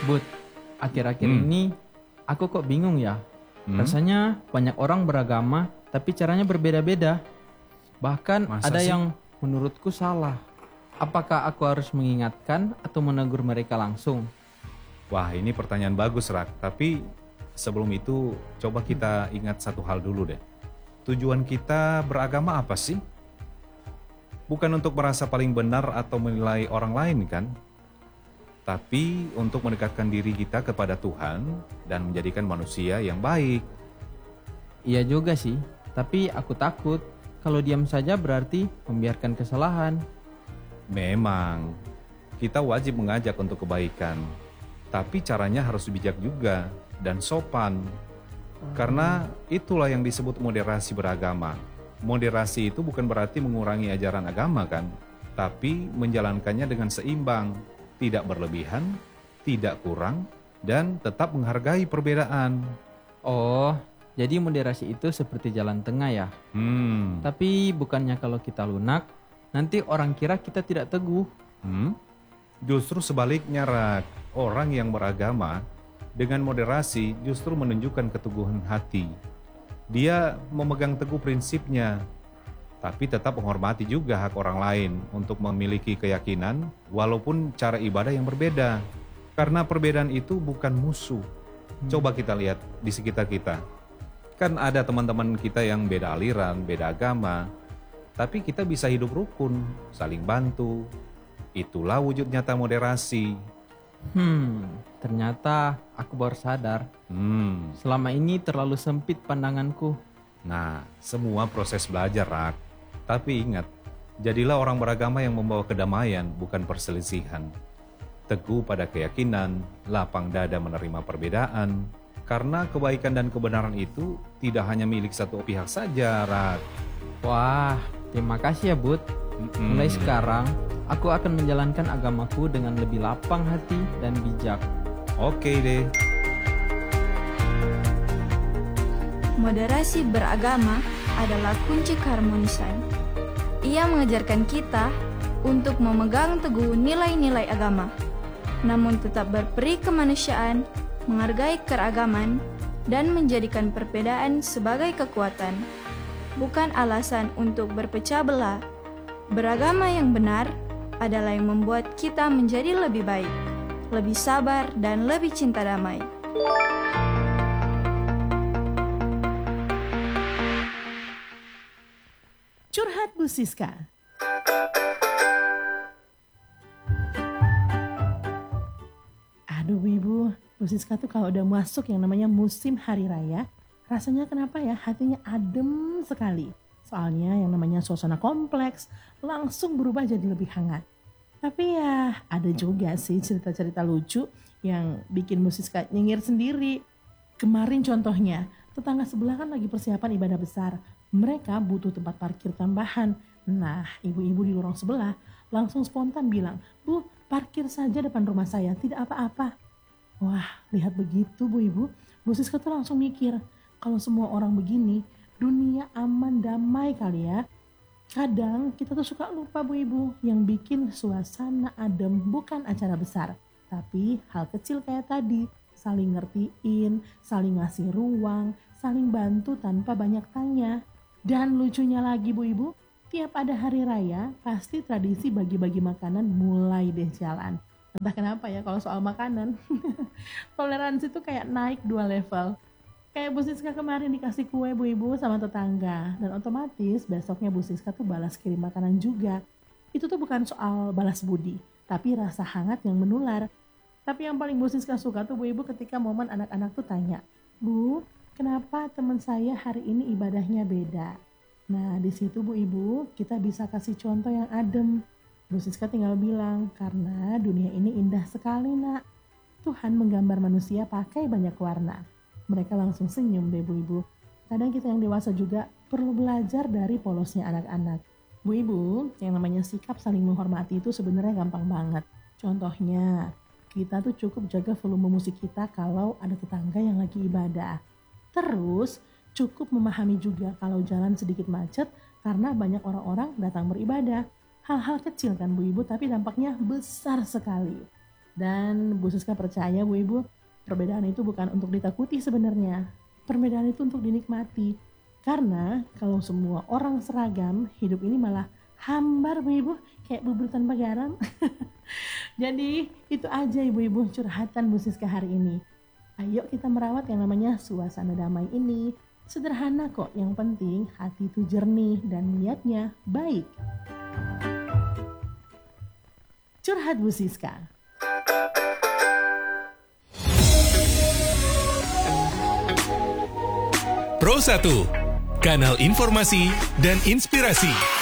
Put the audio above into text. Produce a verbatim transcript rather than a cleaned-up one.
Bud, akhir-akhir Hmm. ini aku kok bingung ya. Hmm? Rasanya banyak orang beragama tapi caranya berbeda-beda. Bahkan Masa ada sih? yang menurutku salah. Apakah aku harus mengingatkan atau menegur mereka langsung? Wah, ini pertanyaan bagus, Rak. Tapi sebelum itu, coba kita ingat satu hal dulu deh. Tujuan kita beragama apa sih? Bukan untuk merasa paling benar atau menilai orang lain kan? Tapi untuk mendekatkan diri kita kepada Tuhan dan menjadikan manusia yang baik. Iya juga sih, tapi aku takut kalau diam saja berarti membiarkan kesalahan. Memang, kita wajib mengajak untuk kebaikan. Tapi caranya harus bijak juga dan sopan. Karena itulah yang disebut moderasi beragama. Moderasi itu bukan berarti mengurangi ajaran agama kan, tapi menjalankannya dengan seimbang, tidak berlebihan, tidak kurang, dan tetap menghargai perbedaan. Oh, jadi moderasi itu seperti jalan tengah ya. Hmm, Tapi bukannya kalau kita lunak, nanti orang kira kita tidak teguh. hmm? Justru sebaliknya, Rak. Orang yang beragama dengan moderasi justru menunjukkan keteguhan hati. Dia memegang teguh prinsipnya, tapi tetap menghormati juga hak orang lain untuk memiliki keyakinan walaupun cara ibadah yang berbeda. Karena perbedaan itu bukan musuh. Coba kita lihat di sekitar kita. Kan ada teman-teman kita yang beda aliran, beda agama, tapi kita bisa hidup rukun, saling bantu. Itulah wujud nyata moderasi. Hmm, ternyata aku baru sadar. Hmm. Selama ini terlalu sempit pandanganku. Nah, semua proses belajar, Rak. Tapi ingat, jadilah orang beragama yang membawa kedamaian, bukan perselisihan. Teguh pada keyakinan, lapang dada menerima perbedaan. Karena kebaikan dan kebenaran itu tidak hanya milik satu pihak saja, Rak. Wah, terima kasih ya Bud. Mm-mm. Mulai sekarang, aku akan menjalankan agamaku dengan lebih lapang hati dan bijak. Oke deh. Moderasi beragama adalah kunci keharmonisan. Ia mengajarkan kita untuk memegang teguh nilai-nilai agama, namun tetap berperi kemanusiaan, menghargai keragaman, dan menjadikan perbedaan sebagai kekuatan, bukan alasan untuk berpecah belah. Beragama yang benar adalah yang membuat kita menjadi lebih baik, lebih sabar, dan lebih cinta damai. Curhat Bu Siska. Aduh Bu Ibu, Bu Siska tuh kalau udah masuk yang namanya musim hari raya, rasanya kenapa ya hatinya adem sekali. Soalnya yang namanya suasana kompleks langsung berubah jadi lebih hangat. Tapi ya ada juga sih cerita-cerita lucu yang bikin Bu Siska nyengir sendiri. Kemarin contohnya, tetangga sebelah kan lagi persiapan ibadah besar. Mereka butuh tempat parkir tambahan. Nah, ibu-ibu di lorong sebelah langsung spontan bilang, "Bu, parkir saja depan rumah saya, tidak apa-apa." Wah, lihat begitu Bu Ibu, Bu Siska tuh langsung mikir, kalau semua orang begini, dunia aman damai kali ya. Kadang kita tuh suka lupa Bu Ibu, yang bikin suasana adem bukan acara besar, tapi hal kecil kayak tadi, saling ngertiin, saling ngasih ruang, saling bantu tanpa banyak tanya. Dan lucunya lagi Bu Ibu, tiap ada hari raya, pasti tradisi bagi-bagi makanan mulai deh jalan. Entah kenapa ya kalau soal makanan, toleransi tuh kayak naik dua level. Kayak Bu Siska kemarin dikasih kue Bu Ibu sama tetangga, dan otomatis besoknya Bu Siska tuh balas kirim makanan juga. Itu tuh bukan soal balas budi, tapi rasa hangat yang menular. Tapi yang paling Bu Siska suka tuh Bu Ibu ketika momen anak-anak tuh tanya, "Bu, kenapa teman saya hari ini ibadahnya beda?" Nah di situ Bu Ibu kita bisa kasih contoh yang adem. Bu Siska tinggal bilang, "Karena dunia ini indah sekali nak. Tuhan menggambar manusia pakai banyak warna." Mereka langsung senyum deh Bu Ibu. Kadang kita yang dewasa juga perlu belajar dari polosnya anak-anak. Bu Ibu, yang namanya sikap saling menghormati itu sebenarnya gampang banget. Contohnya, kita tuh cukup jaga volume musik kita kalau ada tetangga yang lagi ibadah. Terus, cukup memahami juga kalau jalan sedikit macet karena banyak orang-orang datang beribadah. Hal-hal kecil kan Bu Ibu, tapi dampaknya besar sekali. Dan Bu Siska percaya Bu Ibu, perbedaan itu bukan untuk ditakuti sebenarnya. Perbedaan itu untuk dinikmati. Karena kalau semua orang seragam, hidup ini malah hambar Bu Ibu, kayak bubur tanpa garam. Jadi itu aja Ibu-Ibu curhatan Bu Siska hari ini. Ayo kita merawat yang namanya suasana damai ini. Sederhana kok, yang penting hati itu jernih dan niatnya baik. Curhat Bu Siska. Pro satu, kanal informasi dan inspirasi.